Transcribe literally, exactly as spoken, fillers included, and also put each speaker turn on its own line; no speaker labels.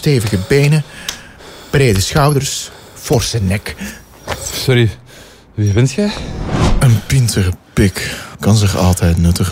stevige benen, brede schouders, forse nek.
Sorry, wie bent jij?
Een pintere pik kan zich altijd nuttig